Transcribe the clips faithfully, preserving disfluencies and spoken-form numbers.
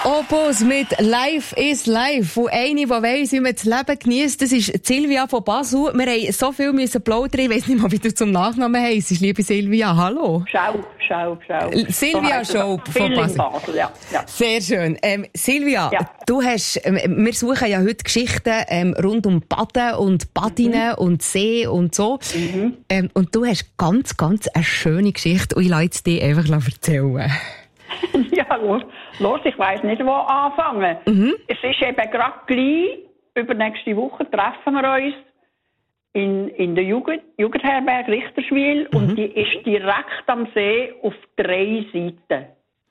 Opus mit Life is Life. Und eine, die weiss, wie man das Leben genießt, das ist Silvia von Basel. Wir haben so viel müssen plaudern. Ich weiss nicht mal, wie du zum Nachnamen heisst. Liebe Silvia, hallo. Schaub, Schaub, Schaub. Silvia Schaub von Basel. Basel ja. Ja. Sehr schön. Ähm, Silvia, ja. du hast, ähm, wir suchen ja heute Geschichten ähm, rund um Baden und Badinnen mhm. und See und so. Mhm. Ähm, und du hast ganz, ganz eine schöne Geschichte. Und ich lasse es dir einfach erzählen. Ja, los, los, ich weiss nicht, wo anfangen. Mhm. Es ist eben gerade gleich, übernächste Woche treffen wir uns in, in der Jugend, Jugendherberge Richterswil mhm. und die ist direkt am See auf drei Seiten.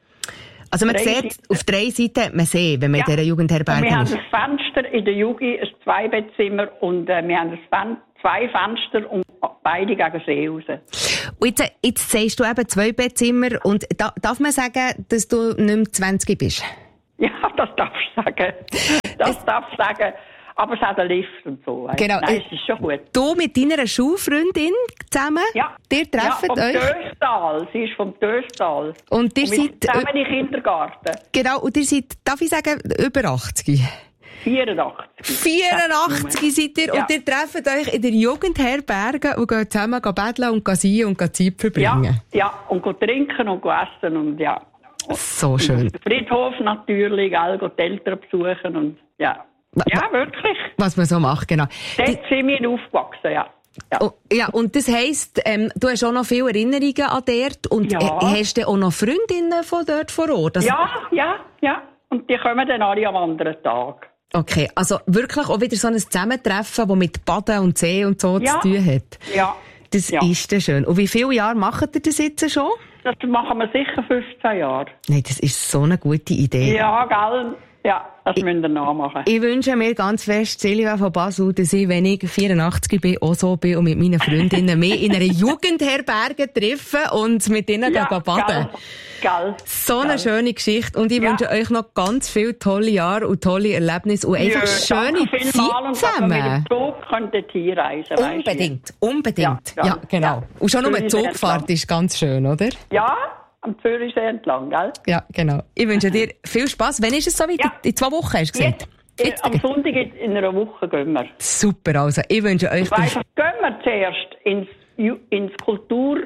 Also man drei sieht, Seiten. Auf drei Seiten man See, wenn man ja. in dieser Jugendherberge wir ist. Wir haben ein Fenster in der Jugend, ein Zweibettzimmer und äh, wir haben ein Fen- zwei Fenster und beide gegen See raus. Und jetzt, jetzt sagst du eben zwei Bettzimmer und da, darf man sagen, dass du nicht mehr zwanzig bist? Ja, das darfst du sagen. Das es darfst du sagen. Aber es hat einen Lift und so. Weißt? Genau. Nein, es ist schon gut. Du mit deiner Schulfreundin zusammen? Ja. Ihr trefft ja, vom euch? Töstal. Sie ist vom Töstal. Und ihr und wir seid... zusammen in den Kindergarten. Genau. Und ihr seid, darf ich sagen, über achtzig? vierundachtzig. vierundachtzig seid ihr ja. Und ihr trefft euch in der Jugendherberge und geht zusammen betteln und sehen und Zeit verbringen. Ja, ja, und geht trinken und essen und ja. So schön. Und Friedhof natürlich, all geht die Eltern besuchen und ja. Ja, wirklich. Was man so macht, genau. Dort sind wir aufgewachsen, ja. Ja. Oh, ja, und das heisst, ähm, du hast auch noch viele Erinnerungen an dort und ja. äh, hast du auch noch Freundinnen von dort vor Ort? Also, ja, ja, ja. Und die kommen dann alle am anderen Tag. Okay, also wirklich auch wieder so ein Zusammentreffen, das mit Baden und See und so ja. zu tun hat. Ja. Das ja. ist dann schön. Und wie viele Jahre macht ihr das jetzt schon? Das machen wir sicher fünfzehn Jahre. Nein, das ist so eine gute Idee. Ja, gell? Ja, das ich, müssen wir nachmachen. Ich wünsche mir ganz fest, Silvia von Basel, dass ich, wenn ich vierundachtzig bin, auch so bin und mit meinen Freundinnen mehr in einer Jugendherberge treffen und mit ihnen ja, baden. Gell, so eine gell. schöne Geschichte. Und ich ja. wünsche euch noch ganz viele tolle Jahre und tolle Erlebnisse und einfach ja, schöne Zeit zusammen. zusammen. Mit dem Zug könntet hier reisen. Unbedingt, unbedingt. Ja, ja genau. Ja. Und schon nur eine Zugfahrt ist ganz schön, oder? Ja. Am Zürichsee entlang, gell? Ja, genau. Ich wünsche dir viel Spass. Wann ist es so weit? Ja. In zwei Wochen, hast du gesagt? Jetzt, jetzt, am Sonntag in einer Woche gehen wir. Super, also ich wünsche euch... Ich weiss, gehen wir zuerst ins, ins Kulturhaus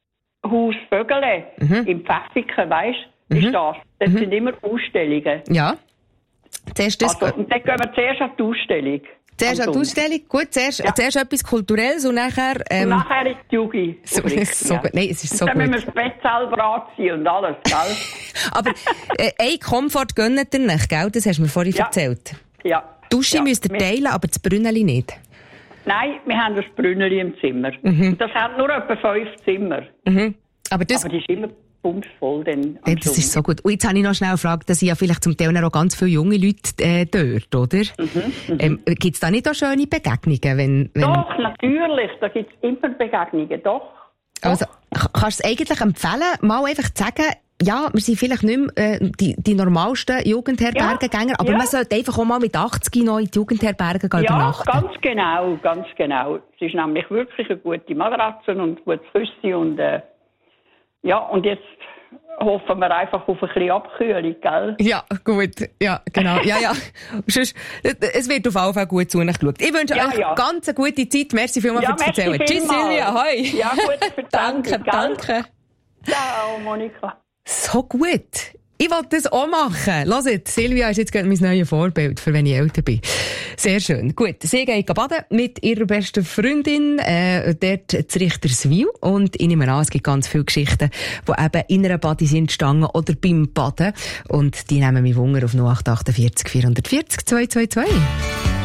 Vögele mhm. im Pfäffiken, weisst du? Mhm. Ist das. Das mhm. sind immer Ausstellungen. Ja. Zuerst das... Also, und dann gehen wir zuerst an die Ausstellung. Zuerst eine Ausstellung, gut, zuerst, ja. zuerst etwas Kulturelles und nachher... Ähm, und nachher ist die Jugend. So, so ja. gut. Nein, es ist so und dann gut. Dann müssen wir das Bett selber anziehen und alles, gell? Aber äh, ein Komfort gönnt ihr nicht, gell? Das hast du mir vorhin ja. erzählt. Ja. Dusche ja. müsst ihr teilen, aber das Brünneli nicht. Nein, wir haben das Brünneli im Zimmer. Mhm. Das hat nur etwa fünf Zimmer. Mhm. Aber, das aber die ist immer... Voll denn ja, das ist so gut. Und jetzt habe ich noch schnell gefragt, dass ich ja vielleicht zum Teil auch ganz viele junge Leute äh, dort, oder? Mhm, ähm, gibt es da nicht auch schöne Begegnungen? Wenn, wenn doch, natürlich. Da gibt es immer Begegnungen, doch. Also, doch. Kannst du es eigentlich empfehlen, mal einfach zu sagen, ja, wir sind vielleicht nicht mehr äh, die, die normalsten Jugendherbergengänger, ja, aber ja. man sollte einfach auch mal mit achtzig noch in die Jugendherberge gehen. Ja, übernachten. Ganz genau, ganz genau. Es ist nämlich wirklich eine gute Matratze und gutes Küsse und äh, ja, und jetzt hoffen wir einfach auf ein bisschen Abkühlung, gell? Ja, gut. Ja, genau. Ja, ja. Sonst, es wird auf jeden Fall gut zu euch geschaut. Ich wünsche ja, euch ja. ganz eine gute Zeit. Merci vielmals ja, fürs Erzählen. Tschüss, Silvia. Hoi. Ja, gut, für Danke, Danke, danke. Ciao, Monika. So gut. Ich wollte das auch machen. Hört jetzt, Silvia ist jetzt gerade mein neues Vorbild, für wenn ich älter bin. Sehr schön. Gut, sie geht baden mit ihrer besten Freundin, äh, dort zu Richterswil. Und ich nehme an, es gibt ganz viele Geschichten, die eben in einer Badi sind entstanden oder beim Baden. Und die nehmen mich Wunder auf null acht acht vier vier vier vier zwei zwei zwei.